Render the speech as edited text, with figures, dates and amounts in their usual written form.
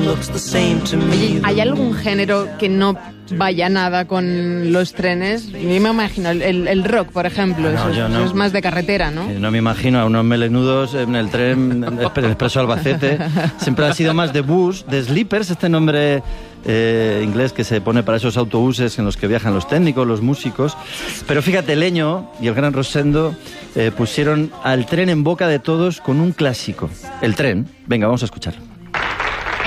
Oye, ¿hay algún género que no vaya nada con los trenes? Yo me imagino el rock, por ejemplo. Eso es más de carretera, ¿no? No me imagino a unos melenudos en el tren el Expreso Albacete. Siempre ha sido más de bus, de sleepers, este nombre inglés que se pone para esos autobuses en los que viajan los técnicos, los músicos. Pero fíjate, Leño y el gran Rosendo pusieron al tren en boca de todos con un clásico. El tren. Venga, vamos a escucharlo.